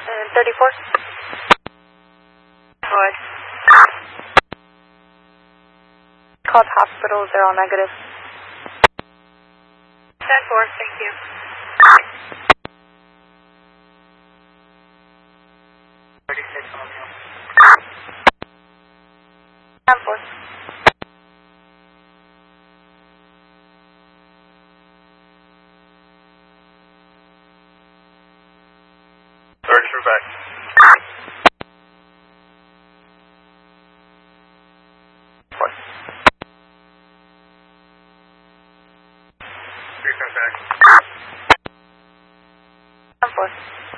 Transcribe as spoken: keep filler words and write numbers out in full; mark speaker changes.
Speaker 1: And thirty-four. What? Called hospitals, they're all negative. ten four, thank you.
Speaker 2: thirty-six on you.
Speaker 1: ten four.
Speaker 2: Search for back.
Speaker 1: Four.
Speaker 2: Three from back.
Speaker 1: ten four.